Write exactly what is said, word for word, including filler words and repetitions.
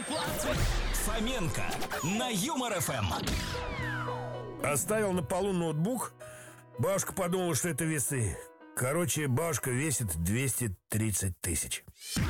Фоменко на Юмор эф эм. Оставил на полу ноутбук. Бабушка подумала, что это весы. Короче, бабушка весит двести тридцать тысяч.